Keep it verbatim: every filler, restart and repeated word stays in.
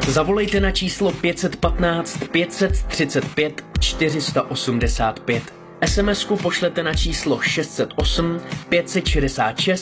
Zavolejte na číslo pět set patnáct pět třicet pět čtyři sta osmdesát pět. es em esku pošlete na číslo šest set osm pět set šedesát šest